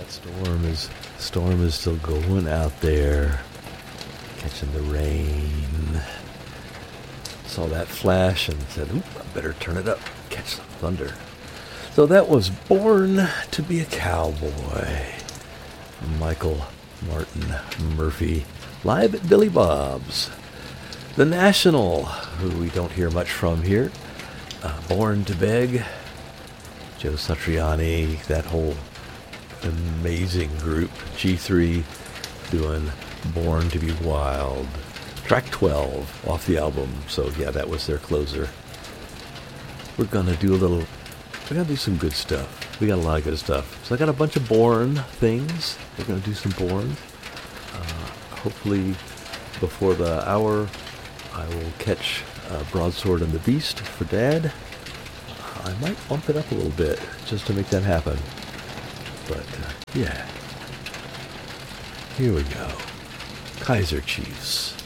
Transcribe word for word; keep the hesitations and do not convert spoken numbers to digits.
That storm is storm is still going out there, catching the rain. Saw that flash and said, "Oop, I better turn it up, catch some thunder." So that was Born to Be a Cowboy. Michael Martin Murphey, live at Billy Bob's. The National, who we don't hear much from here. Uh, Born to Beg. Joe Satriani, that whole amazing group. G three doing Born to Be Wild. Track twelve off the album. So yeah, that was their closer. We're going to do a little, we're going to do some good stuff. We got a lot of good stuff. So I got a bunch of Born things. We're going to do some Born. Uh, hopefully before the hour, I will catch uh, Broadsword and the Beast for Dad. I might bump it up a little bit just to make that happen. But, uh, yeah. Here we go. Kaiser Chiefs.